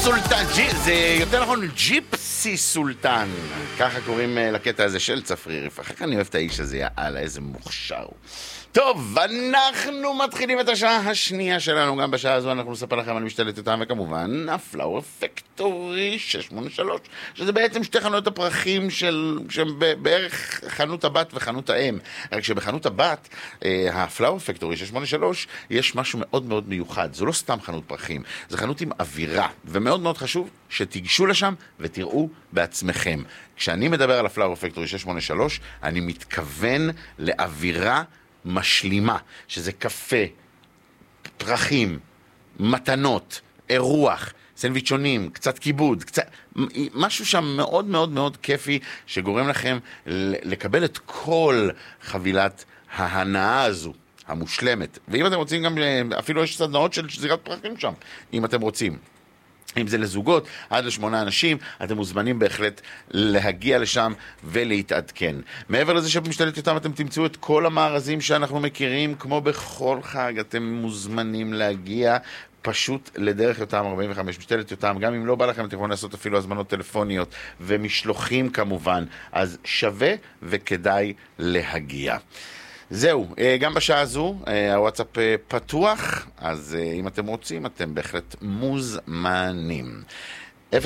סולטן, זה יותר נכון ג'יפסי סולטן, ככה קוראים לקטע הזה של צפריר יפרח. אני אוהב את האיש הזה, יאללה, איזה מוכשר. טוב, אנחנו מתחילים את השעה השנייה שלנו. גם בשעה הזו אנחנו נספר לכם על משתלת יותם, וכמובן הפלאואר פקטורי 683, שזה בעצם שתי חנויות הפרחים שהם בערך חנות הבת וחנות האם. רק שבחנות הבת, הפלאואר פקטורי 683, יש משהו מאוד מאוד מיוחד. זו לא סתם חנות פרחים, זו חנות עם אווירה, ומאוד מאוד חשוב שתיגשו לשם ותראו בעצמכם. כשאני מדבר על הפלאואר פקטורי 683, אני מתכוון לאווירה משלימה, שזה קפה, פרחים, מתנות, אירוח, סנדוויצ'ונים, קצת כיבוד, משהו שם מאוד מאוד מאוד כיפי, שגורם לכם לקבל את כל חבילת ההנאה הזו, המושלמת. ואם אתם רוצים גם, אפילו יש סדנאות של זירת פרחים שם, אם אתם רוצים. אם זה לזוגות, עד ל8 אנשים, אתם מוזמנים בהחלט להגיע לשם ולהתעדכן. מעבר לזה שבמשתלת יותם אתם תמצאו את כל המארזים שאנחנו מכירים, כמו בכל חג, אתם מוזמנים להגיע פשוט לדרך יותם 45, משתלת יותם. גם אם לא בא לכם, אתם יכולים לעשות אפילו הזמנות טלפוניות ומשלוחים כמובן, אז שווה וכדאי להגיע. זהו, גם בשעה הזו הוואטסאפ פתוח, אז אם אתם רוצים, אתם בהחלט מוזמנים. 0546-102-345,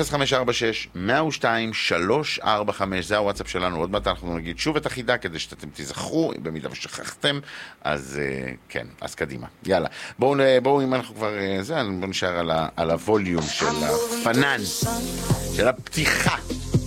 זה הוואטסאפ שלנו. עוד מעט אנחנו נגיד שוב את החידה כדי שאתם תזכרו, במידה ושכחתם, אז כן, אז קדימה. יאללה, בואו אם אנחנו כבר, בואו נשאר על הווליום של הפנן, של הפתיחה.